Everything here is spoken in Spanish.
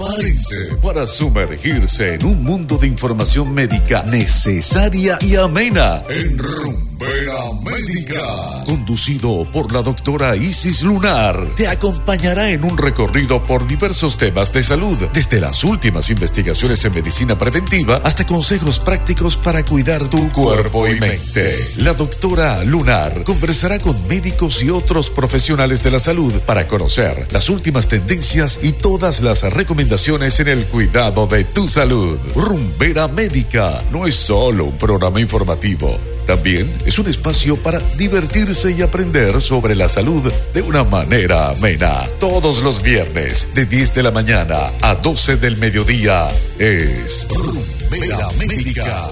Prepárense para sumergirse en un mundo de información médica necesaria y amena en Rumbera Médica. Conducido por la doctora Isis Lunar, te acompañará en un recorrido por diversos temas de salud, desde las últimas investigaciones en medicina preventiva hasta consejos prácticos para cuidar tu cuerpo y mente. La doctora Lunar conversará con médicos y otros profesionales de la salud para conocer las últimas tendencias y todas las recomendaciones en el cuidado de tu salud. Rumbera Médica no es solo un programa informativo, también es un espacio para divertirse y aprender sobre la salud de una manera amena. Todos los viernes, de 10 de la mañana a 12 del mediodía, es Rumbera Médica.